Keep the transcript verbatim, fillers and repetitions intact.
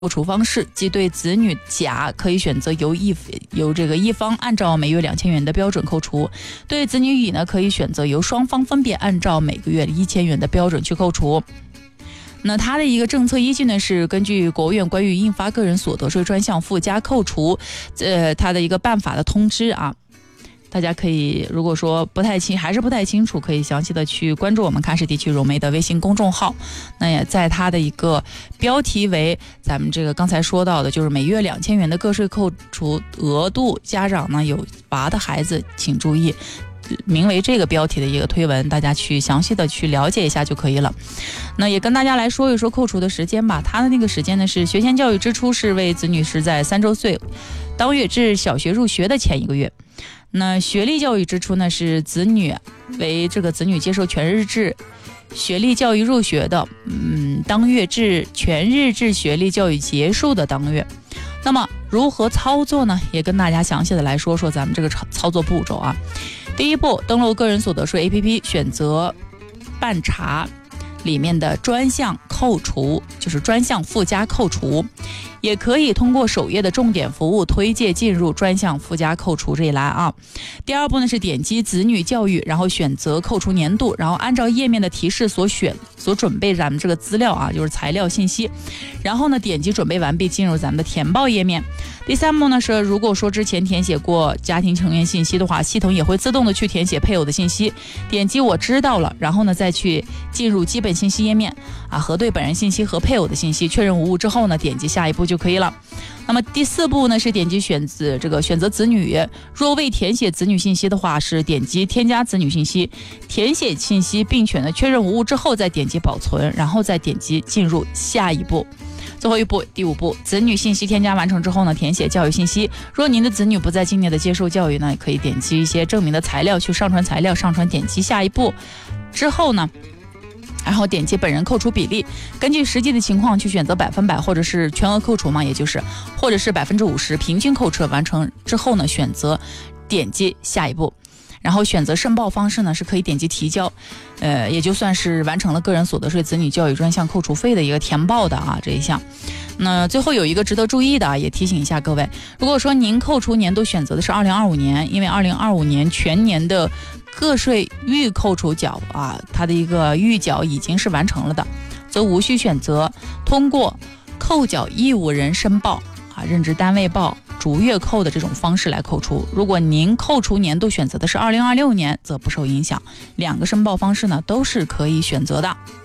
扣除方式，即对子女甲可以选择由一由这个一方按照每月两千元的标准扣除，对子女乙呢可以选择由双方分别按照每个月一千元的标准去扣除。那它的一个政策依据呢，是根据国务院关于印发个人所得税专项附加扣除，呃，它的一个办法的通知啊。大家可以如果说不太清还是不太清楚，可以详细的去关注我们喀什地区融媒的微信公众号。那也在它的一个标题为咱们这个刚才说到的，就是每月两千元的个税扣除额度，家长呢有娃的孩子请注意。名为这个标题的一个推文，大家去详细的去了解一下就可以了。那也跟大家来说一说扣除的时间吧。它的那个时间呢是学前教育支出是为子女是在三周岁当月至小学入学的前一个月。那学历教育支出呢是子女为这个子女接受全日制学历教育入学的，嗯，当月至全日制学历教育结束的当月。那么如何操作呢？也跟大家详细的来说说咱们这个操作步骤啊。第一步，登录个人所得税 A P P， 选择办查里面的专项扣除，就是专项附加扣除，也可以通过首页的重点服务推荐进入专项附加扣除这一栏啊。第二步呢是点击子女教育，然后选择扣除年度，然后按照页面的提示所选所准备咱们这个资料啊，就是材料信息，然后呢点击准备完毕，进入咱们的填报页面。第三步呢是，如果说之前填写过家庭成员信息的话，系统也会自动的去填写配偶的信息。点击我知道了，然后呢再去进入基本信息页面啊，核对本人信息和配偶的信息，确认无误之后呢，点击下一步就可以了。那么第四步呢是点击选择这个选择子女，若未填写子女信息的话，是点击添加子女信息，填写信息并选择确认无误之后，再点击保存，然后再点击进入下一步。最后一步，第五步，子女信息添加完成之后呢，填写教育信息。若您的子女不在境内的接受教育呢，可以点击一些证明的材料去上传材料，上传点击下一步之后呢，然后点击本人扣除比例，根据实际的情况去选择百分百或者是全额扣除嘛，也就是或者是百分之五十平均扣除。完成之后呢，选择点击下一步。然后选择申报方式呢，是可以点击提交，呃，也就算是完成了个人所得税子女教育专项扣除费的一个填报的啊这一项。那最后有一个值得注意的啊，也提醒一下各位，如果说您扣除年度选择的是二零二五年，因为二零二五年全年的个税预扣除缴啊，它的一个预缴已经是完成了的，则无需选择通过扣缴义务人申报啊、任职单位报、逐月扣的这种方式来扣除。如果您扣除年度选择的是二零二六年，则不受影响。两个申报方式呢都是可以选择的。